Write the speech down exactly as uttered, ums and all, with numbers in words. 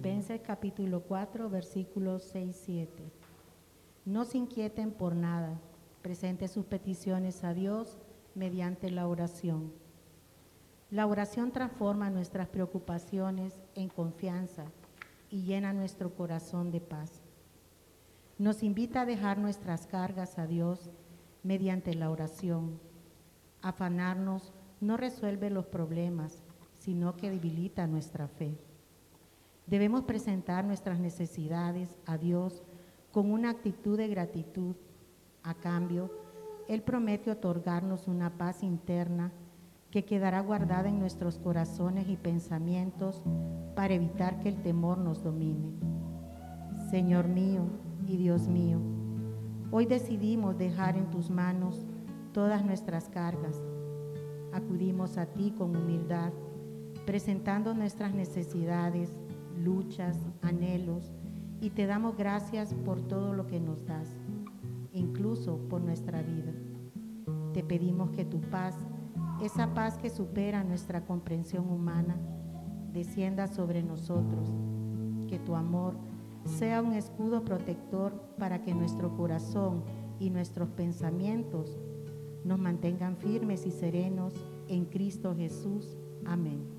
Filipenses capítulo cuatro, versículos seis y siete. No se inquieten por nada, presenten sus peticiones a Dios mediante la oración. La oración transforma nuestras preocupaciones en confianza y llena nuestro corazón de paz. Nos invita a dejar nuestras cargas a Dios mediante la oración. Afanarnos no resuelve los problemas, sino que debilita nuestra fe. Debemos presentar nuestras necesidades a Dios con una actitud de gratitud. A cambio, Él promete otorgarnos una paz interna que quedará guardada en nuestros corazones y pensamientos para evitar que el temor nos domine. Señor mío y Dios mío, hoy decidimos dejar en tus manos todas nuestras cargas. Acudimos a ti con humildad, presentando nuestras necesidades, luchas, anhelos, y te damos gracias por todo lo que nos das, incluso por nuestra vida. Te pedimos que tu paz, esa paz que supera nuestra comprensión humana, descienda sobre nosotros, que tu amor sea un escudo protector para que nuestro corazón y nuestros pensamientos nos mantengan firmes y serenos en Cristo Jesús. Amén.